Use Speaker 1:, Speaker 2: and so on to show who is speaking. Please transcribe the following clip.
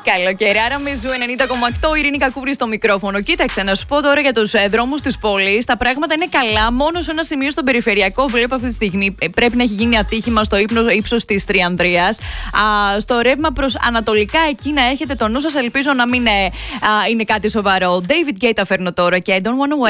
Speaker 1: Καλοκαιράρα με Ζου 90,8, Ειρήνη Κακούρη στο μικρόφωνο. Κοίταξε, να σου πω τώρα για τους δρόμους της πόλης. Τα πράγματα είναι καλά. Μόνο σε ένα σημείο στον περιφερειακό, βλέπω αυτή τη στιγμή, πρέπει να έχει γίνει ατύχημα στο ύψος της Τριανδρίας. Στο ρεύμα προς ανατολικά, εκεί να έχετε το νου σας. Ελπίζω να μην είναι κάτι σοβαρό. David Guetta φέρνω τώρα και I don't wanna wait.